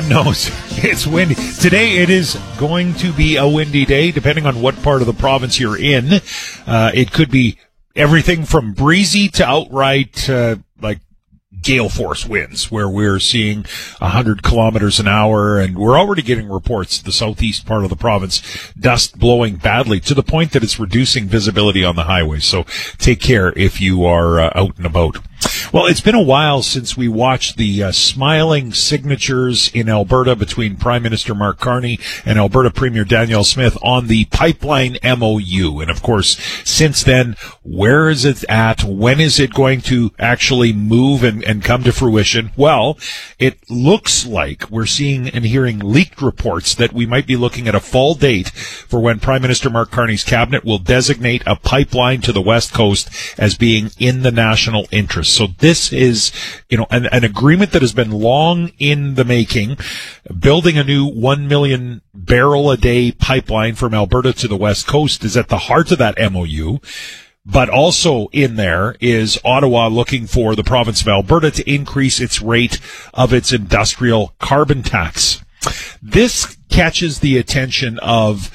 Everyone knows it's windy. Today it is going to be a windy day, depending on what part of the province you're in. It could be everything from breezy to outright, like gale force winds, where we're seeing 100 kilometers an hour, and we're already getting reports, the southeast part of the province, dust blowing badly to the point that it's reducing visibility on the highway. So take care if you are out and about. Well, it's been a while since we watched the smiling signatures in Alberta between Prime Minister Mark Carney and Alberta Premier Danielle Smith on the pipeline MOU. And of course, since then, where is it at? When is it going to actually move and come to fruition? Well, it looks like we're seeing and hearing leaked reports that we might be looking at a fall date for when Prime Minister Mark Carney's cabinet will designate a pipeline to the West Coast as being in the national interest. So this is, an agreement that has been long in the making. Building a new 1 million barrel a day pipeline from Alberta to the West Coast is at the heart of that MOU. But also in there is Ottawa looking for the province of Alberta to increase its rate of its industrial carbon tax. This catches the attention of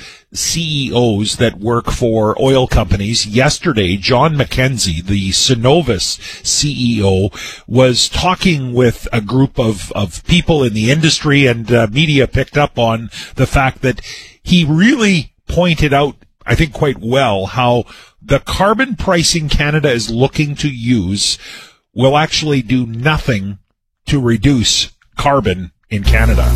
CEOs that work for oil companies. Yesterday, John McKenzie, the Cenovus CEO, was talking with a group of people in the industry, and media picked up on the fact that he really pointed out, I think quite well, how the carbon pricing Canada is looking to use will actually do nothing to reduce carbon in Canada.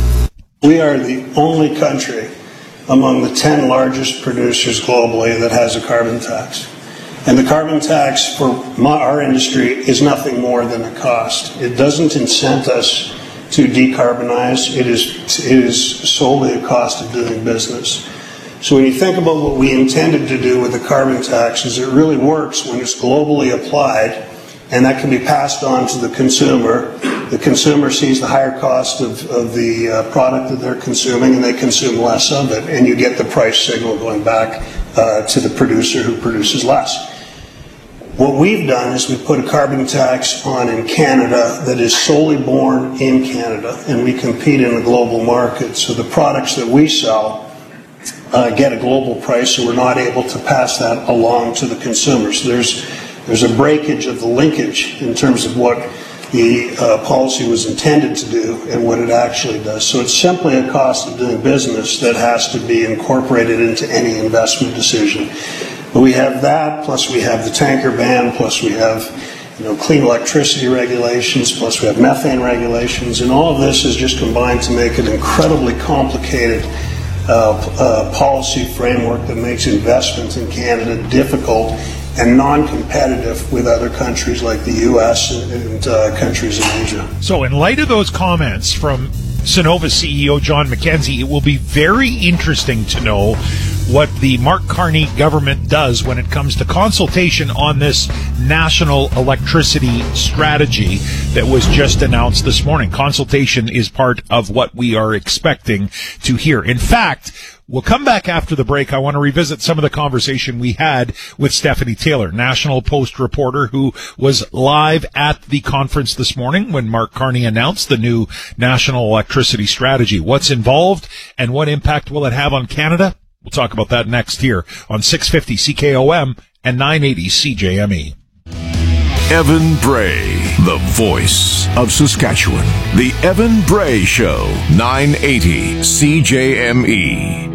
We are the only country among the 10 largest producers globally that has a carbon tax. And the carbon tax for our industry is nothing more than a cost. It doesn't incent us to decarbonize. It is solely a cost of doing business. So when you think about what we intended to do with the carbon tax, is it really works when it's globally applied, and that can be passed on to the consumer. The consumer sees the higher cost of the product that they're consuming, and they consume less of it, and you get the price signal going back to the producer who produces less. What we've done is we've put a carbon tax on in Canada that is solely born in Canada, and we compete in the global market. So the products that we sell get a global price, so we're not able to pass that along to the consumer. So there's a breakage of the linkage in terms of what the policy was intended to do and what it actually does. So it's simply a cost of doing business that has to be incorporated into any investment decision. But we have that, plus we have the tanker ban, plus we have clean electricity regulations, plus we have methane regulations, and all of this is just combined to make an incredibly complicated policy framework that makes investments in Canada difficult and non-competitive with other countries like the U.S. and countries in Asia. So in light of those comments from Cenovus CEO John McKenzie, it will be very interesting to know what the Mark Carney government does when it comes to consultation on this national electricity strategy that was just announced this morning. Consultation is part of what we are expecting to hear. In fact, we'll come back after the break. I want to revisit some of the conversation we had with Stephanie Taylor, National Post reporter who was live at the conference this morning when Mark Carney announced the new national electricity strategy. What's involved and what impact will it have on Canada? We'll talk about that next here on 650 CKOM and 980 CJME. Evan Bray, the voice of Saskatchewan. The Evan Bray Show, 980 CJME.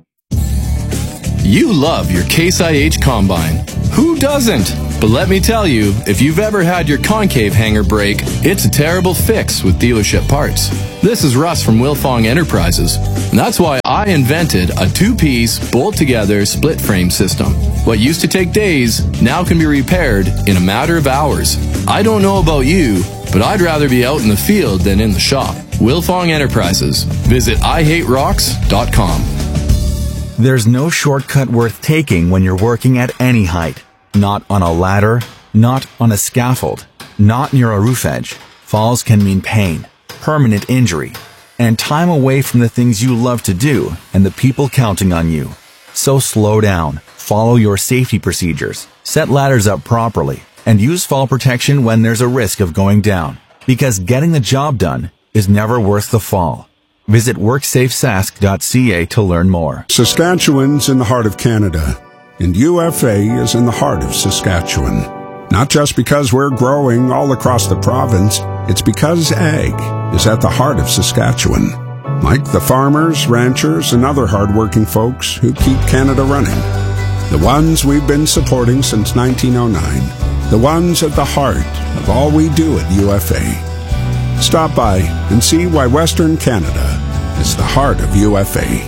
You love your Case IH Combine. Who doesn't? But let me tell you, if you've ever had your concave hanger break, it's a terrible fix with dealership parts. This is Russ from Wilfong Enterprises. And that's why I invented a two-piece, bolt-together, split-frame system. What used to take days now can be repaired in a matter of hours. I don't know about you, but I'd rather be out in the field than in the shop. Wilfong Enterprises. Visit IHateRocks.com. There's no shortcut worth taking when you're working at any height. Not on a ladder, not on a scaffold, not near a roof edge. Falls can mean pain, permanent injury, and time away from the things you love to do and the people counting on you. So slow down, follow your safety procedures, set ladders up properly, and use fall protection when there's a risk of going down. Because getting the job done is never worth the fall. Visit WorksafeSask.ca to learn more. Saskatchewan's in the heart of Canada, and UFA is in the heart of Saskatchewan. Not just because we're growing all across the province, it's because ag is at the heart of Saskatchewan. Like the farmers, ranchers, and other hardworking folks who keep Canada running. The ones we've been supporting since 1909. The ones at the heart of all we do at UFA. Stop by and see why Western Canada is the heart of UFA.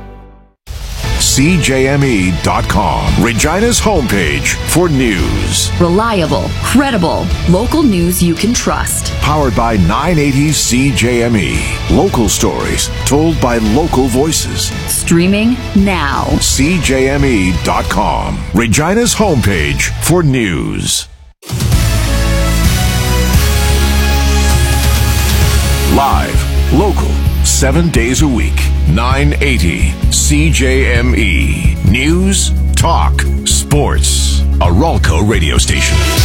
CJME.com, Regina's homepage for news. Reliable, credible, local news you can trust. Powered by 980 CJME. Local stories told by local voices. Streaming now. CJME.com, Regina's homepage for news. Live, local, 7 days a week, 980 CJME. News, talk, sports. A Ralco radio station.